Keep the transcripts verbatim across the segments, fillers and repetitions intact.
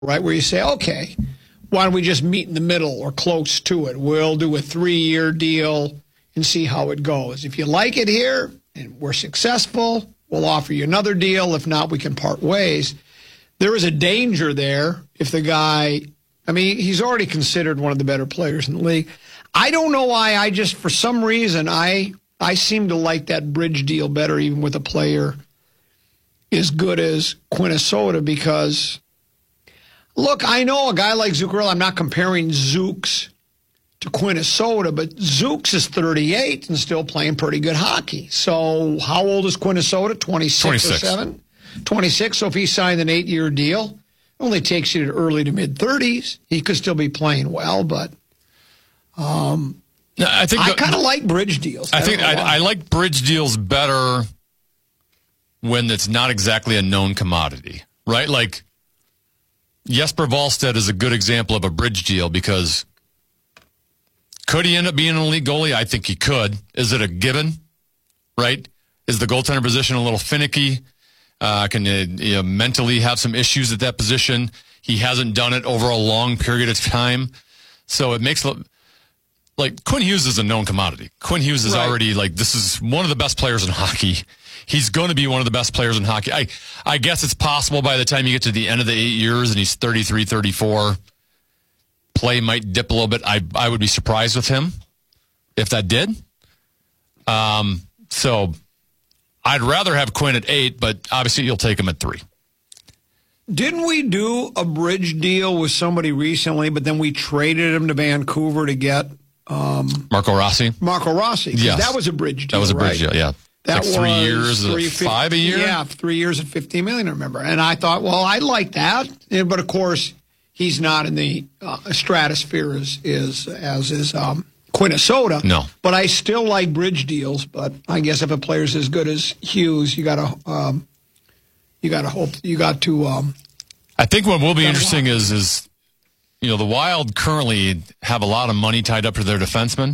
right, where you say, okay, why don't we just meet in the middle or close to it? We'll do a three-year deal and see how it goes. If you like it here and we're successful, we'll offer you another deal. If not, we can part ways. There is a danger there if the guy, I mean, he's already considered one of the better players in the league. I don't know why. I just, for some reason, I I seem to like that bridge deal better, even with a player as good as Quinnesota, because, look, I know a guy like Zuccarello, I'm not comparing Zooks to Quinnesota, but Zooks is thirty-eight and still playing pretty good hockey. So how old is Quinnesota? twenty-six, twenty-six. Or seven? twenty-six. So if he signed an eight-year deal, it only takes you to early to mid-thirties. He could still be playing well, but um, no, I think I kind of like bridge deals. I, I think I, I like bridge deals better when it's not exactly a known commodity, right? Like Jesper Wallstedt is a good example of a bridge deal because could he end up being an elite goalie? I think he could. Is it a given, right? Is the goaltender position a little finicky? Uh, can you, you know, mentally have some issues at that position? He hasn't done it over a long period of time. So it makes, like, Quinn Hughes is a known commodity. Quinn Hughes is right. already, like, this is one of the best players in hockey. He's going to be one of the best players in hockey. I, I guess it's possible by the time you get to the end of the eight years and he's thirty-three, thirty-four, play might dip a little bit. I I would be surprised with him if that did. Um, so I'd rather have Quinn at eight, but obviously you'll take him at three. Didn't we do a bridge deal with somebody recently, but then we traded him to Vancouver to get um, Marco Rossi? Marco Rossi. Yes. That was a bridge deal. That was a bridge right? deal, yeah. That like three was years, three, five a year? Yeah, three years at fifteen million dollars, I remember. And I thought, well, I like that. But, of course, he's not in the uh, stratosphere as is, as is um, Quinnesota. No. But I still like bridge deals. But I guess if a player's as good as Hughes, you got to um, you got to hope you got to. Um, I think what will be interesting is is you know the Wild currently have a lot of money tied up to their defensemen.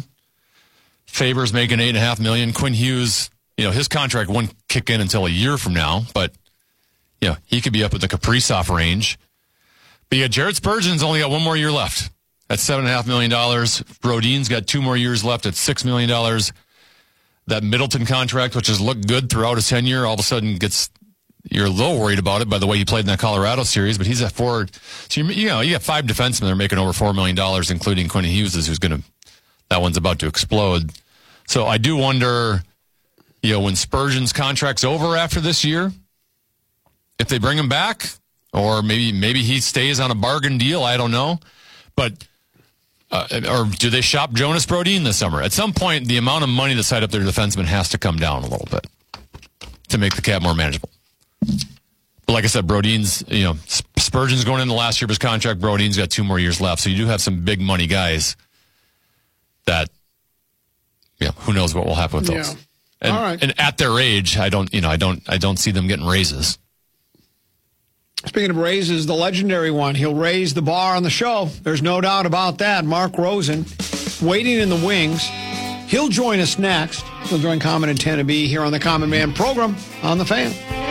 Favors making eight and a half million. Quinn Hughes, you know, his contract won't kick in until a year from now, but you know he could be up at the Kaprizov range. But yeah, Jared Spurgeon's only got one more year left at seven and a half million dollars. Brodin's got two more years left at six million dollars. That Middleton contract, which has looked good throughout his tenure, all of a sudden gets you're a little worried about it by the way he played in that Colorado series. But he's at four. So you, you know you got five defensemen that are making over four million dollars, including Quinn Hughes, who's going to. That one's about to explode. So I do wonder, you know, when Spurgeon's contract's over after this year, if they bring him back, or maybe maybe he stays on a bargain deal. I don't know, but uh, or do they shop Jonas Brodin this summer? At some point, the amount of money that's tied up their defenseman has to come down a little bit to make the cap more manageable. But like I said, Brodin's, you know, Spurgeon's going in the last year of his contract. Brodin's got two more years left, so you do have some big money guys. That, yeah, who knows what will happen with those? Yeah. And, all right. and at their age, I don't, you know, I don't, I don't see them getting raises. Speaking of raises, the legendary one, he'll raise the bar on the show. There's no doubt about that. Mark Rosen, waiting in the wings. He'll join us next. He'll join Common and ten to be here on the Common Man program on The Fan.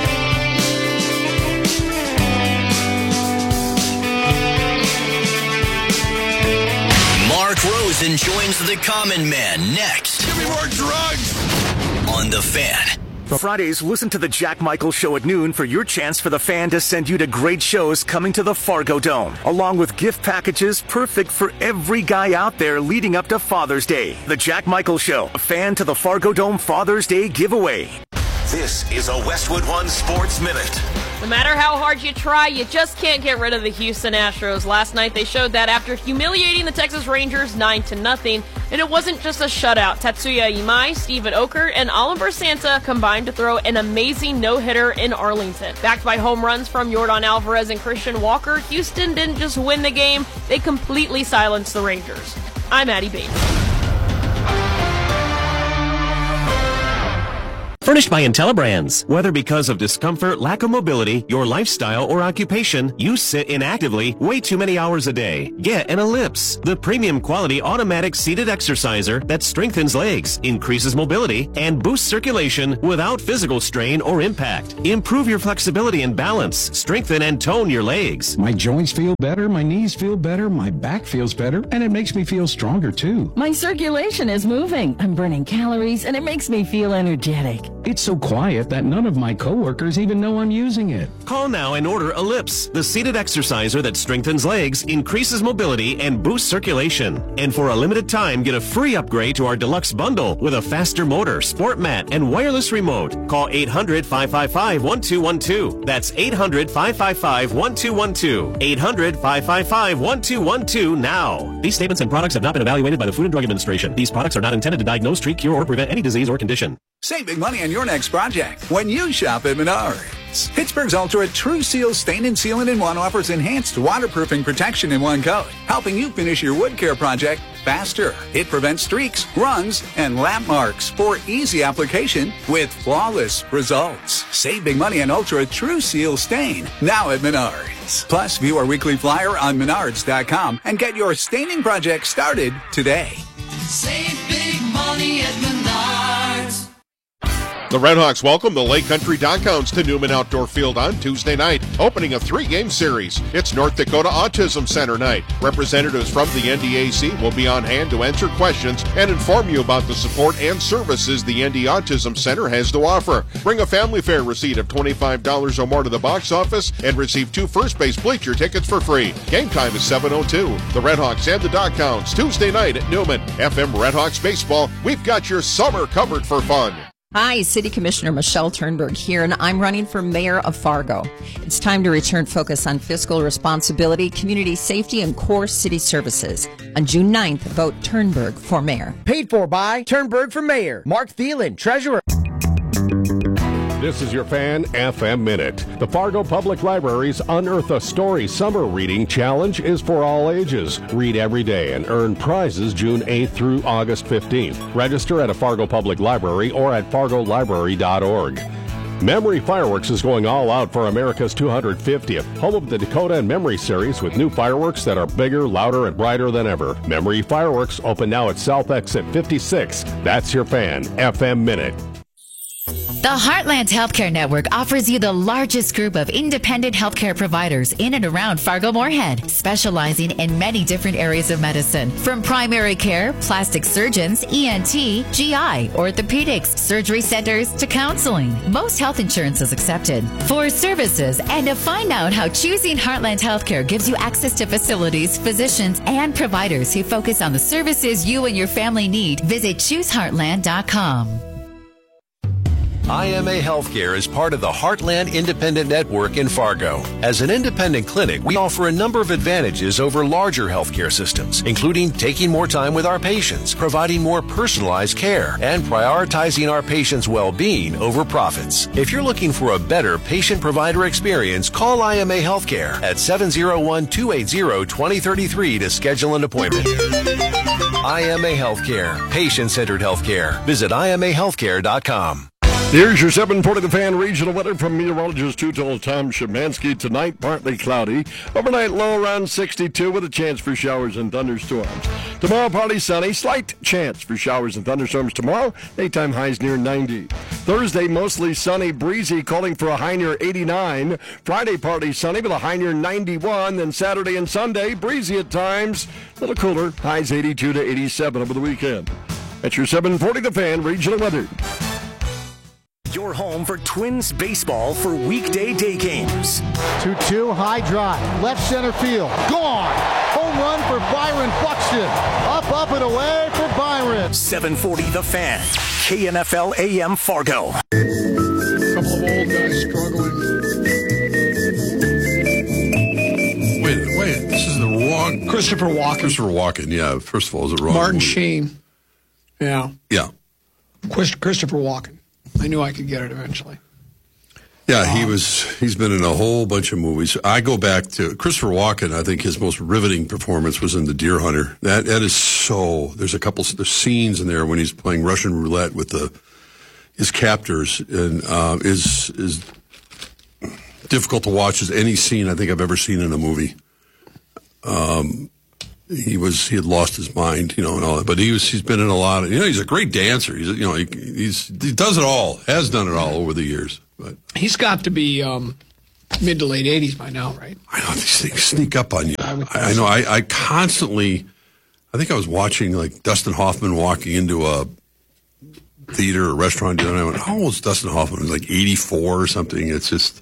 Mark Rosen joins the Common Man next. Give me more drugs! On The Fan. Fridays, listen to the Jack Michael Show at noon for your chance for The Fan to send you to great shows coming to the Fargo Dome, along with gift packages perfect for every guy out there leading up to Father's Day. The Jack Michael Show, a Fan to the Fargo Dome Father's Day giveaway. This is a Westwood One Sports Minute. No matter how hard you try, you just can't get rid of the Houston Astros. Last night they showed that after humiliating the Texas Rangers nine to nothing. And it wasn't just a shutout. Tatsuya Imai, Steven Oker, and Oliver Santa combined to throw an amazing no-hitter in Arlington. Backed by home runs from Yordan Alvarez and Christian Walker, Houston didn't just win the game, they completely silenced the Rangers. I'm Addie Bates. Furnished by IntelliBrands. Whether because of discomfort, lack of mobility, your lifestyle, or occupation, you sit inactively way too many hours a day. Get an Ellipse, the premium quality automatic seated exerciser that strengthens legs, increases mobility, and boosts circulation without physical strain or impact. Improve your flexibility and balance, strengthen and tone your legs. My joints feel better, my knees feel better, my back feels better, and it makes me feel stronger too. My circulation is moving. I'm burning calories, and it makes me feel energetic. It's so quiet that none of my coworkers even know I'm using it. Call now and order Ellipse, the seated exerciser that strengthens legs, increases mobility, and boosts circulation. And for a limited time, get a free upgrade to our deluxe bundle with a faster motor, sport mat, and wireless remote. Call eight hundred, five five five, one two one two. That's eight hundred, five five five, one two one two. eight hundred, five five five, one two one two now. These statements and products have not been evaluated by the Food and Drug Administration. These products are not intended to diagnose, treat, cure, or prevent any disease or condition. Save big money on your next project when you shop at Menards. Pittsburgh's Ultra True Seal Stain and Sealant in One offers enhanced waterproofing protection in one coat, helping you finish your wood care project faster. It prevents streaks, runs, and lap marks for easy application with flawless results. Save big money on Ultra True Seal Stain now at Menards. Plus, view our weekly flyer on menards dot com and get your staining project started today. Save big money at Menards. The Redhawks welcome the Lake Country Dockhounds to Newman Outdoor Field on Tuesday night, opening a three-game series. It's North Dakota Autism Center night. Representatives from the N D A C will be on hand to answer questions and inform you about the support and services the N D Autism Center has to offer. Bring a family fare receipt of twenty-five dollars or more to the box office and receive two first base bleacher tickets for free. Game time is seven oh two. The Redhawks and the Dockhounds, Tuesday night at Newman. F M Redhawks Baseball, we've got your summer covered for fun. Hi, City Commissioner Michelle Turnberg here, and I'm running for mayor of Fargo. It's time to return focus on fiscal responsibility, community safety, and core city services. On June ninth, vote Turnberg for mayor. Paid for by Turnberg for mayor. Mark Thielen, treasurer. This is your Fan F M Minute. The Fargo Public Library's Unearth a Story Summer Reading Challenge is for all ages. Read every day and earn prizes June eighth through August fifteenth. Register at a Fargo Public Library or at fargo library dot org. Memory Fireworks is going all out for America's two hundred fiftieth, home of the Dakota and Memory series with new fireworks that are bigger, louder, and brighter than ever. Memory Fireworks open now at South Exit fifty-six. That's your Fan F M Minute. The Heartland Healthcare Network offers you the largest group of independent healthcare providers in and around Fargo-Moorhead, specializing in many different areas of medicine, from primary care, plastic surgeons, E N T, G I, orthopedics, surgery centers, to counseling. Most health insurance is accepted. For services and to find out how choosing Heartland Healthcare gives you access to facilities, physicians, and providers who focus on the services you and your family need, visit choose heartland dot com. I M A Healthcare is part of the Heartland Independent Network in Fargo. As an independent clinic, we offer a number of advantages over larger healthcare systems, including taking more time with our patients, providing more personalized care, and prioritizing our patients' well-being over profits. If you're looking for a better patient-provider experience, call I M A Healthcare at seven oh one, two eight zero, two oh three three to schedule an appointment. I M A Healthcare, patient-centered healthcare. Visit I M A healthcare dot com. Here's your seven forty The Fan regional weather from meteorologist two-told Tom Szymanski. Tonight, partly cloudy. Overnight low around sixty-two with a chance for showers and thunderstorms. Tomorrow, partly sunny. Slight chance for showers and thunderstorms tomorrow. Daytime highs near ninety. Thursday, mostly sunny, breezy, calling for a high near eighty-nine. Friday, partly sunny with a high near ninety-one. Then Saturday and Sunday, breezy at times. A little cooler. Highs eighty-two to eighty-seven over the weekend. That's your seven forty The Fan regional weather. Your home for Twins baseball for weekday day games. two two, high drive, left center field, gone. Home run for Byron Buxton. Up, up, and away for Byron. seven forty The Fan, K N F L A M Fargo. A couple of old guys struggling. Wait, wait, this is the wrong... Christopher Walken. Christopher Walken, yeah. First of all, is it wrong? Martin movie? Sheen. Yeah. Yeah. Christopher Walken. I knew I could get it eventually. Yeah, he was. He's been in a whole bunch of movies. I go back to Christopher Walken. I think his most riveting performance was in The Deer Hunter. That that is so. There's a couple there's scenes in there when he's playing Russian roulette with the, his captors and uh, is is difficult to watch as any scene I think I've ever seen in a movie. Um, he was he had lost his mind, you know, and all that. But he was he's been in a lot of, you know, he's a great dancer. He's you know he he's he does it all, has done it all over the years. But he's got to be um, mid to late eighties by now, right? I know these things sneak up on you. I, would I, I know. I, I constantly. I think I was watching like Dustin Hoffman walking into a theater or restaurant the other night. I went, how old is Dustin Hoffman? He was like eighty-four or something. It's just.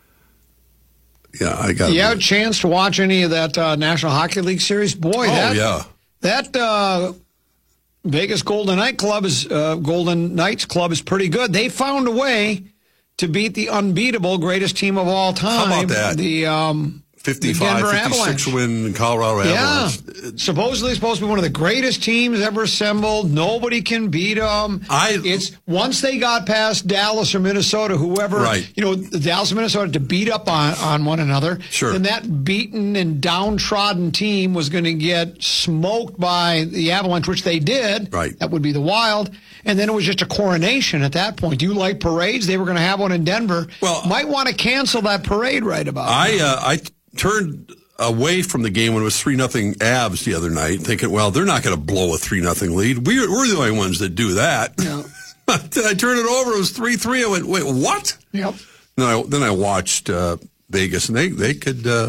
Yeah, I got. You have a chance to watch any of that uh, National Hockey League series? Boy, oh that, yeah, that uh, Vegas Golden Knight Club is uh, Golden Knights Club is pretty good. They found a way to beat the unbeatable greatest team of all time. How about that? The um, fifty-five, fifty-six win Colorado Avalanche. Yeah, supposedly supposed to be one of the greatest teams ever assembled. Nobody can beat them. I, it's once they got past Dallas or Minnesota, whoever, right. you know, the Dallas and Minnesota to beat up on, on one another. Sure. Then that beaten and downtrodden team was going to get smoked by the Avalanche, which they did. Right. That would be the Wild. And then it was just a coronation at that point. Do you like parades? They were going to have one in Denver. Well, might want to cancel that parade right about I, now. uh, I turned away from the game when it was three nothing Avs the other night, thinking, well, they're not going to blow a three nothing lead. We're, we're the only ones that do that. Yeah. Then I turned it over. It was three three. I went, wait, what? Yep. Then I, then I watched uh, Vegas, and they, they could, uh,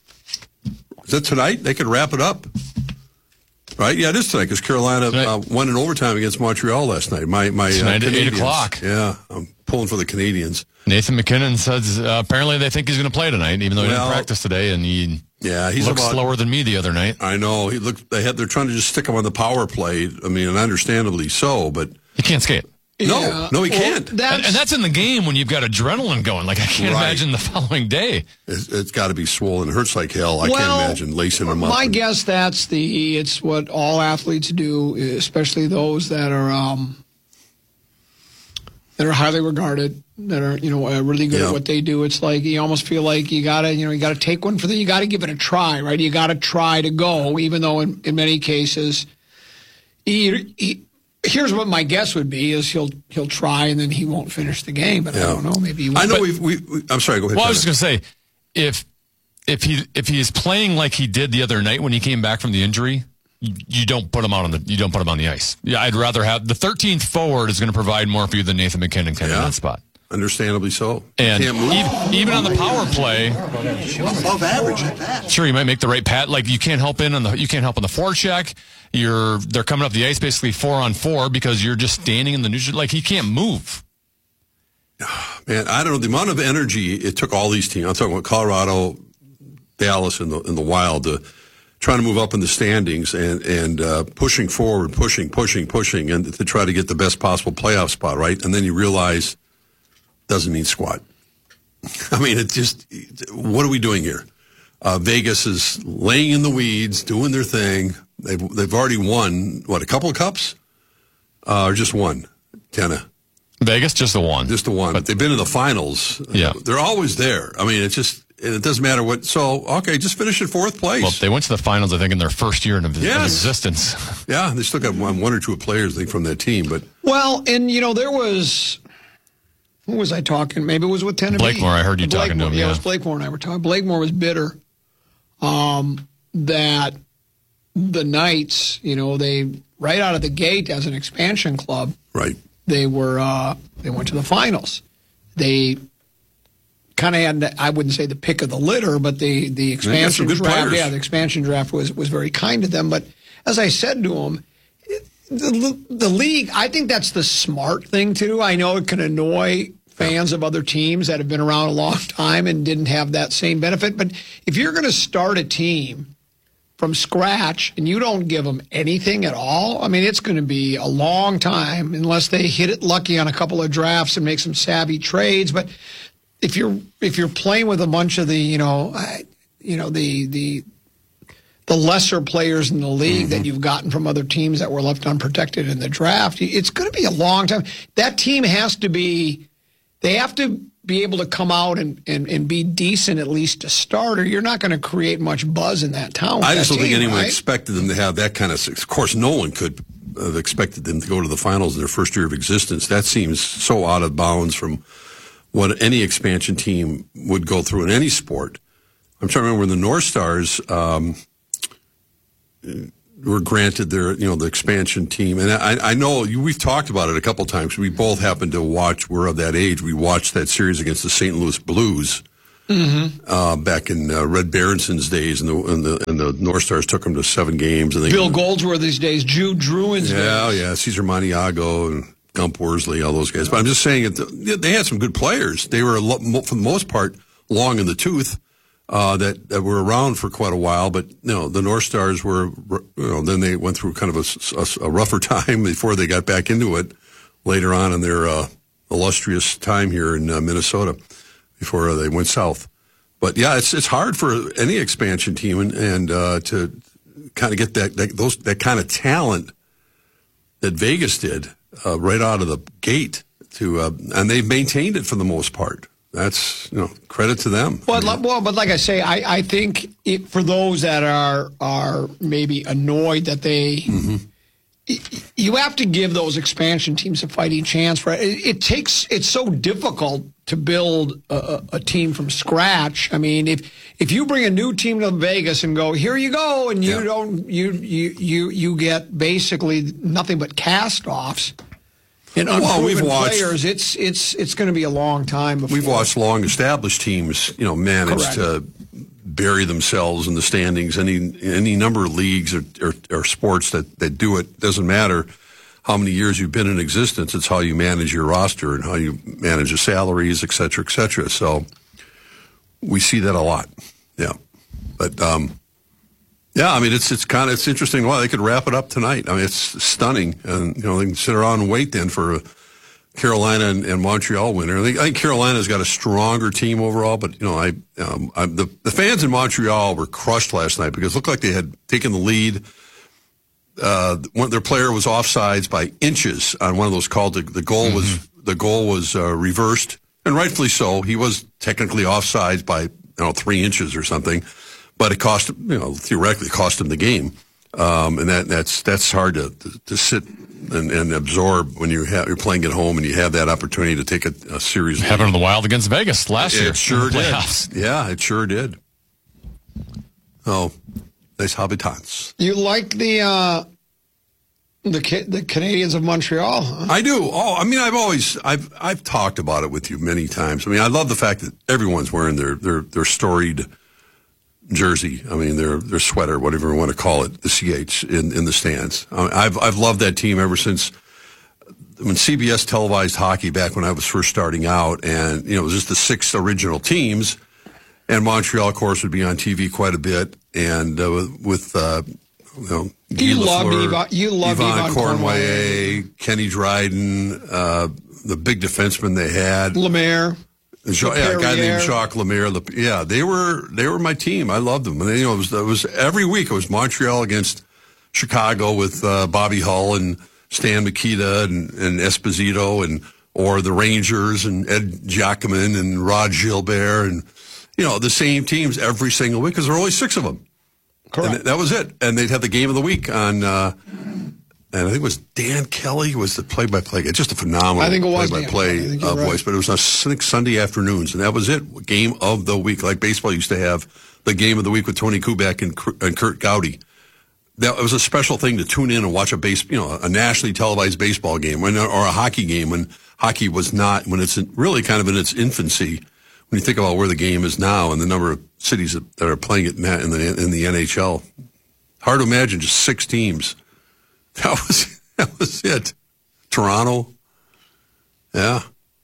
is that tonight? They could wrap it up. Right? Yeah, it is tonight, because Carolina uh, won in overtime against Montreal last night. My, my, tonight uh, at eight o'clock. Yeah, I'm pulling for the Canadians. Nathan McKinnon says uh, apparently they think he's going to play tonight, even though he Well, didn't practice today, and he yeah, he's looked about, slower than me the other night. I know. He looked. They had. They're trying to just stick him on the power play. I mean, and understandably so. But he can't skate. No, Yeah. no, he Well, can't. that's- And, and that's in the game when you've got adrenaline going. Like, I can't Right. imagine the following day. It's, it's got to be swollen. It hurts like hell. I Well, can't imagine lacing him up. My and- guess that's the it's what all athletes do, especially those that are um, that are highly regarded, that are you know uh, really good Yeah. at what they do. It's like you almost feel like you gotta you know you gotta take one for the you gotta give it a try, right? You gotta try to go, even though in, in many cases, he, he, here's what my guess would be: is he'll he'll try and then he won't finish the game. But I Yeah. don't know. Maybe he won't. I know But- we've. We, we, I'm sorry. Go ahead. Well, I was Tyler. just going to say, if if he if he is playing like he did the other night when he came back from the injury, you, you don't put him out on the you don't put him on the ice. Yeah, I'd rather have the thirteenth forward is going to provide more for you than Nathan McKinnon can in that spot. Understandably so. And Can't move. even, even on the power play, Above average at that. sure, you might make the right pat. Like you can't help in on the you can't help on the forecheck. You're they're coming up the ice basically four on four because you're just standing in the neutral. Like he can't move. Man, I don't know the amount of energy it took all these teams. I'm talking about Colorado, Dallas, and the and the Wild to trying to move up in the standings and and uh, pushing forward, pushing, pushing, pushing, and to try to get the best possible playoff spot, right? And then you realize doesn't mean squat. I mean, it just what are we doing here? Uh, Vegas is laying in the weeds, doing their thing. They've they've already won what a couple of cups, uh, or just one, Kenna. Vegas just the one, just the one. But they've been in the finals. Yeah, they're always there. I mean, it's just it doesn't matter what. So okay, just finish in fourth place. Well, they went to the finals, I think, in their first year in of, Yes. of existence. Yeah, they still got one, one or two players, I think, from that team. But Well, and you know there was. Who was I talking? Maybe it was with Tennessee. Blakemore, I heard you Blakemore, talking to him, Yeah, yeah. it was Blakemore and I were talking. Blakemore was bitter um, that the Knights, you know, they right out of the gate as an expansion club, right? They were uh, they went to the finals. They kind of had, I wouldn't say the pick of the litter, but the the got some expansion good draft, players. yeah, the expansion draft was was very kind to them. But as I said to them. The, the league, I think that's the smart thing to do. I know it can annoy fans of other teams that have been around a long time and didn't have that same benefit. But if you're going to start a team from scratch and you don't give them anything at all, I mean, it's going to be a long time unless they hit it lucky on a couple of drafts and make some savvy trades. But if you're if you're playing with a bunch of the you know uh, you know the the the lesser players in the league Mm-hmm. that you've gotten from other teams that were left unprotected in the draft, it's going to be a long time. That team has to be, they have to be able to come out and, and, and be decent at least to start, or you're not going to create much buzz in that town. with I just that don't think team, anyone right? expected them to have that kind of. Of course, no one could have expected them to go to the finals in their first year of existence. That seems so out of bounds from what any expansion team would go through in any sport. I'm trying to remember when the North Stars um, were granted their, you know, the expansion team. And I, I know you, we've talked about it a couple times. We both happened to watch, we're of that age, we watched that series against the Saint Louis Blues. Mm-hmm. Uh, back in uh, Red Berenson's days, and the, and the and the North Stars took them to seven games. And they, Bill Goldsworthy's days, Jude Druin's yeah, days. Yeah, Cesar Maniago and Gump Worsley, all those guys. But I'm just saying, that they had some good players. They were, for the most part, long in the tooth, uh, that, that were around for quite a while. But, you know, the North Stars were, you know, then they went through kind of a, a, a rougher time before they got back into it later on in their uh, illustrious time here in uh, Minnesota, before uh, they went south. But yeah, it's it's hard for any expansion team and, and uh, to kind of get that, that those that kind of talent that Vegas did uh, right out of the gate. To uh, and they've maintained it for the most part. That's, you know, credit to them. Well, I mean, well, but like I say, I I think it, for those that are are maybe annoyed that they. Mm-hmm. You have to give those expansion teams a fighting chance. Right? It, it takes. It's so difficult to build a, a team from scratch. I mean, if if you bring a new team to Vegas and go, here you go, and you yeah. don't, you you you you get basically nothing but cast-offs and unproven well, we've watched, players. It's it's it's going to be a long time before. We've watched long-established teams, you know, manage Correct. to bury themselves in the standings. Any any number of leagues or, or, or sports that, that do it. Doesn't matter how many years you've been in existence. It's how you manage your roster and how you manage your salaries, et cetera, et cetera. So we see that a lot. Yeah. But, um, yeah, I mean, it's it's kind of it's interesting. Well, they could wrap it up tonight. I mean, it's stunning. And, you know, they can sit around and wait then for a Carolina and, and Montreal winner. I think, I think Carolina's got a stronger team overall, but, you know, I, um, I the, the fans in Montreal were crushed last night because it looked like they had taken the lead. Uh, one, their player was offsides by inches on one of those called. The, the goal mm-hmm. was the goal was uh, reversed, and rightfully so. He was technically offsides by, you know, three inches or something, but it cost him, you know, theoretically cost him the game. Um, and that that's that's hard to to, to sit and, and absorb when you have, you're playing at home and you have that opportunity to take a, a series. Happened in the Wild against Vegas last it year. It sure did. Playoffs. Yeah, it sure did. Oh, nice habitants. You like the uh, the the Canadians of Montreal? Huh? I do. Oh, I mean, I've always I've I've talked about it with you many times. I mean, I love the fact that everyone's wearing their their their storied jersey. I mean, their their sweater, whatever you want to call it, the C H in, in the stands. I mean, I've I've loved that team ever since when C B S televised hockey back when I was first starting out, and you know, it was just the six original teams, and Montreal, of course, would be on T V quite a bit, and uh, with uh, you know, you love Yvon, you love Yvon, Yvon Cornway, Kenny Dryden, uh, the big defenseman they had, Lemaire. Jacques, yeah, a guy named Jacques Lemaire. Yeah, they were they were my team. I loved them. And they, you know, it was, it was every week. It was Montreal against Chicago with uh, Bobby Hull and Stan Mikita and, and Esposito, and or the Rangers and Ed Giacomin and Rod Gilbert, and you know, the same teams every single week because there were only six of them. Correct. And that was it. And they'd have the game of the week on. Uh, And I think it was Dan Kelly was the play-by-play guy. Just a phenomenal I think it was play-by-play uh, voice. Right. But it was on I think Sunday afternoons, and that was it. Game of the week, like baseball used to have the game of the week with Tony Kubek and, and Kurt Gowdy. That was a special thing to tune in and watch a base, you know, a nationally televised baseball game when, or a hockey game when hockey was not, when it's really kind of in its infancy. When you think about where the game is now and the number of cities that, that are playing it in the in the N H L, hard to imagine just six teams. That was that was it. Toronto. Yeah.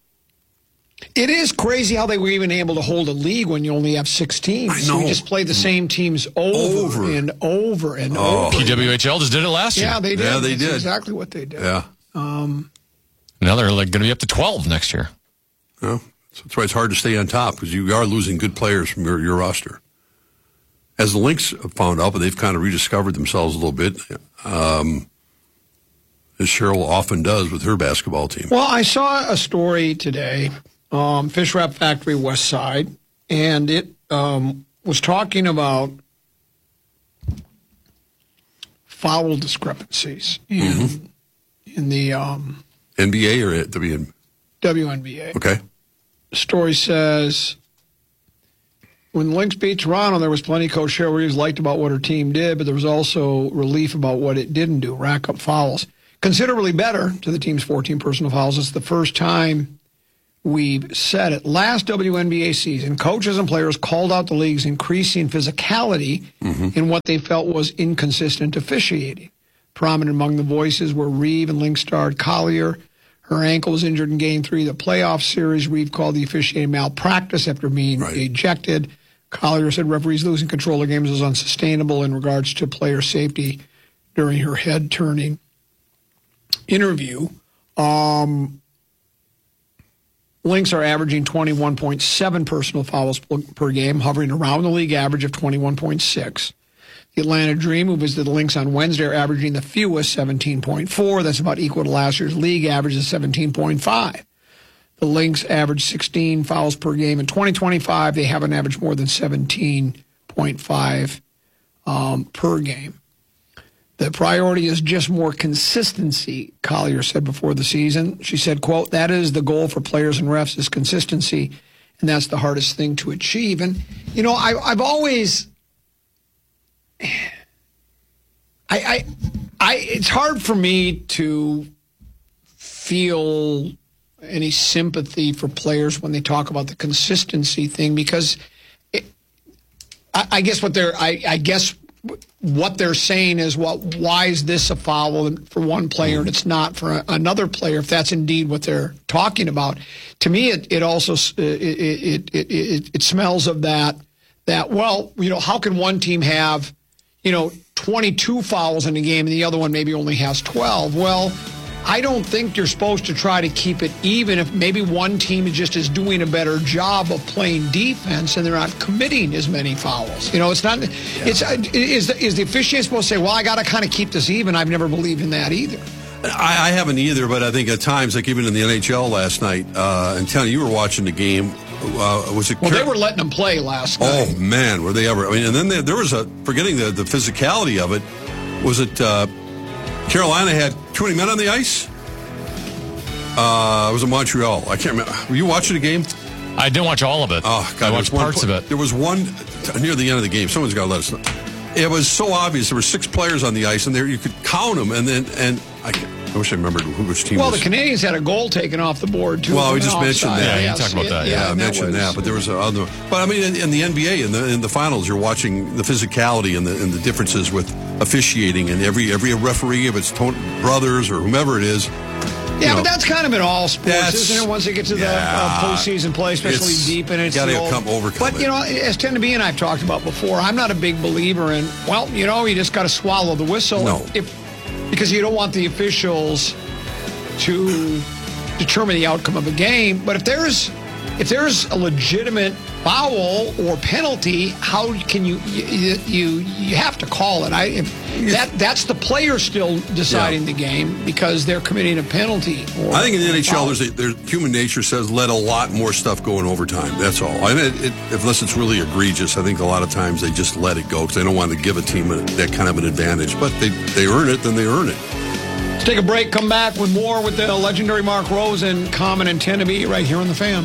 It is crazy how they were even able to hold a league when you only have six teams. I know. You just play the same teams over, over. and over and oh. over. P W H L just did it last year. Yeah, they did. Yeah, they That's did. exactly what they did. Yeah. Um, now they're like going to be up to twelve next year. Yeah. So that's why it's hard to stay on top because you are losing good players from your, your roster. As the Lynx have found out, but they've kind of rediscovered themselves a little bit. Um, as Cheryl often does with her basketball team. Well, I saw a story today, um, Fish Wrap Factory West Side, and it um, was talking about foul discrepancies. And in the um, N B A or at W N B A? W N B A. Okay. The story says, when the Lynx beat Toronto, there was plenty Coach Cheryl Reeves liked about what her team did, but there was also relief about what it didn't do, rack up fouls. Considerably better to the team's fourteen personal fouls. It's the first time we've said it. Last W N B A season, coaches and players called out the league's increasing physicality mm-hmm. in what they felt was inconsistent officiating. Prominent among the voices were Reeve and Lynx star Collier. Her ankle was injured in Game three of the playoff series. Reeve called the officiating malpractice after being right. ejected. Collier said referees losing control of games was unsustainable in regards to player safety during her head-turning interview. Um, Lynx are averaging twenty-one point seven personal fouls per game, hovering around the league average of twenty-one point six. The Atlanta Dream, who visited the Lynx on Wednesday, are averaging the fewest, seventeen point four. That's about equal to last year's league average of seventeen point five. The Lynx average sixteen fouls per game. In twenty twenty-five, they haven't averaged more than seventeen point five um, per game. The priority is just more consistency, Collier said before the season. She said, quote, that is the goal for players and refs is consistency, and that's the hardest thing to achieve. And, you know, I, I've always... I, I, I, it's hard for me to feel any sympathy for players when they talk about the consistency thing, because it, I, I guess what they're, I, I guess what they're saying is, well, why is this a foul for one player and it's not for another player? If that's indeed what they're talking about, to me, it, it also it it, it it it smells of that. That well, you know, how can one team have, you know, twenty-two fouls in a game and the other one maybe only has twelve? Well, I don't think you're supposed to try to keep it even if maybe one team just is doing a better job of playing defense and they're not committing as many fouls. You know, it's not, yeah. it's, is the, is the officiant supposed to say, well, I got to kind of keep this even? I've never believed in that either. I, I haven't either, but I think at times, like even in the N H L last night, uh, and Tony, you were watching the game. Uh, was it well, Car- they were letting them play last night. Oh, man, were they ever. I mean, and then there, there was a, forgetting the, the physicality of it, was it uh, Carolina had too many men on the ice? Uh, it was in Montreal. I can't remember. Were you watching the game? I didn't watch all of it. Oh, God. I watched parts one, of it. There was one near the end of the game. Someone's got to let us know. It was so obvious. There were six players on the ice, and there you could count them. And then, and I, I wish I remembered who which team. Well, was. the Canadians had a goal taken off the board too. Well, we just mentioned that. Yeah, you yes, talked about that. Yeah, yeah I mentioned that, was, that. But there was other. But I mean, in, in the N B A, in the in the finals, you're watching the physicality and the and the differences with officiating, and every every referee, if it's to- brothers or whomever it is. Yeah, know, but that's kind of in all sports, isn't it? Once they get to the yeah, uh, postseason play, especially deep in it. Got to come overcome. But, you know, as Tend to Be and I've talked about before, I'm not a big believer in, well, you know, you just got to swallow the whistle. No. If, because you don't want the officials to determine the outcome of a game. But if there's if there's a legitimate foul or penalty, how can you you you, you have to call it? I if that that's the player still deciding yeah. the game because they're committing a penalty. Or, I think in the N H L, there's, a, there's human nature says let a lot more stuff go in overtime. That's all. I mean, it, it, unless it's really egregious, I think a lot of times they just let it go because they don't want to give a team a, that kind of an advantage. But they they earn it, then they earn it. Let's take a break. Come back with more with the legendary Mark Rose and Common and Tend to Be right here on The Fan.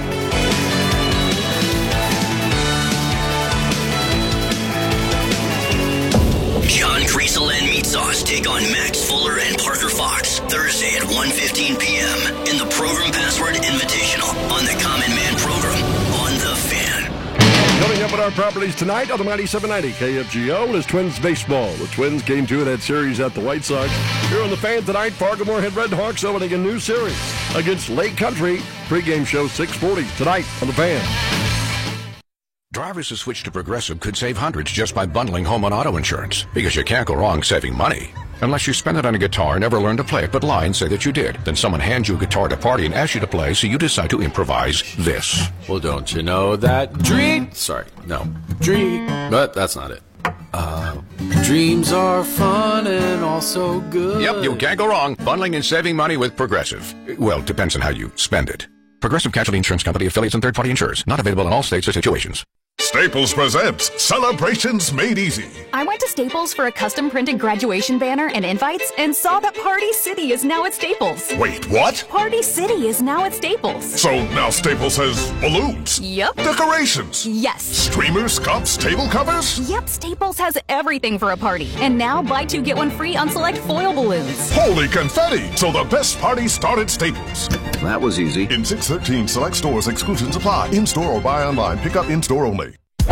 John Kriesel and Meat Sauce take on Max Fuller and Parker Fox Thursday at one fifteen p.m. in the Program Password Invitational on the Common Man program on The Fan. Coming up at our properties tonight on the ninety-seven ninety K F G O is Twins baseball. The Twins game two of that series at the White Sox. Here on The Fan tonight, Fargo Moorhead Red Hawks opening a new series against Lake Country. Pre-game show six forty tonight on The Fan. Drivers who switch to Progressive could save hundreds just by bundling home and auto insurance, because you can't go wrong saving money. Unless you spend it on a guitar and never learn to play it but lie and say that you did. Then someone hands you a guitar at a party and asks you to play, so you decide to improvise this. Well, don't you know that dream... Sorry, no. Dream... But that's not it. Uh, dreams are fun and also good. Yep, you can't go wrong. Bundling and saving money with Progressive. Well, depends on how you spend it. Progressive Casualty Insurance Company, affiliates, and third-party insurers. Not available in all states or situations. Staples presents Celebrations Made Easy. I went to Staples for a custom printed graduation banner and invites and saw that Party City is now at Staples. Wait, what? Party City is now at Staples. So now Staples has balloons? Yep. Decorations? Yes. Streamers, cups, table covers? Yep, Staples has everything for a party. And now buy two, get one free on select foil balloons. Holy confetti! So the best party started at Staples. That was easy. In six thirteen select stores, exclusions apply. In-store or buy online. Pick up in-store only.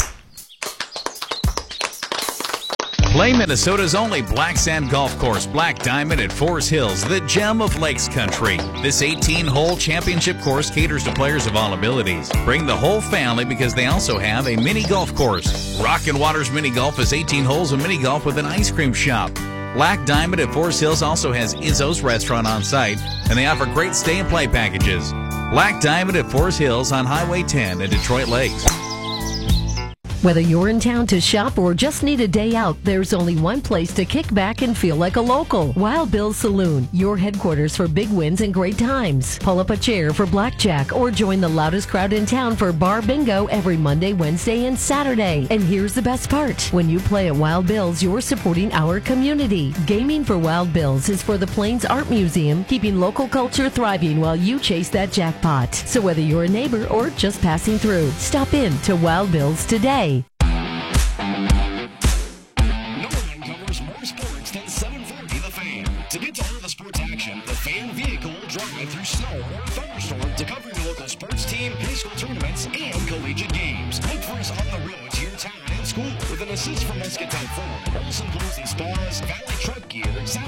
Play Minnesota's only black sand golf course, Black Diamond at Forest Hills, the gem of Lakes Country. This eighteen-hole championship course caters to players of all abilities. Bring the whole family because they also have a mini golf course. Rockin' Waters Mini Golf is eighteen holes of mini golf with an ice cream shop. Black Diamond at Forest Hills also has Izzo's restaurant on site, and they offer great stay and play packages. Black Diamond at Forest Hills on Highway ten in Detroit Lakes. Whether you're in town to shop or just need a day out, there's only one place to kick back and feel like a local. Wild Bill's Saloon, your headquarters for big wins and great times. Pull up a chair for blackjack or join the loudest crowd in town for bar bingo every Monday, Wednesday, and Saturday. And here's the best part. When you play at Wild Bill's, you're supporting our community. Gaming for Wild Bill's is for the Plains Art Museum, keeping local culture thriving while you chase that jackpot. So whether you're a neighbor or just passing through, stop in to Wild Bill's today. To get to all the sports action, the Fan Vehicle will drive through snow or thunderstorm to cover your local sports team, high school tournaments, and collegiate games. Look for us on the road to your town and school with an assist from Muscatine Ford, Olson Blues and Spas, Valley Truck Gear,